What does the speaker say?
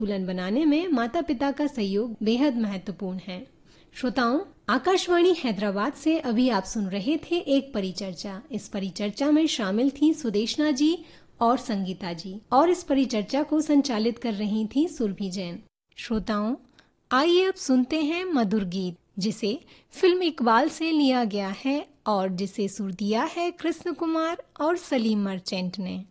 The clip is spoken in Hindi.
संतुलन बनाने में माता पिता का सहयोग बेहद महत्वपूर्ण है। श्रोताओं, आकाशवाणी हैदराबाद से अभी आप सुन रहे थे एक परिचर्चा। इस परिचर्चा में शामिल थी सुदेशना जी और संगीता जी, और इस परिचर्चा को संचालित कर रही थी सुरभि जैन। श्रोताओं, आइए अब सुनते हैं मधुर गीत, जिसे फिल्म इकबाल से लिया गया है और जिसे सुर दिया है कृष्ण कुमार और सलीम मर्चेंट ने।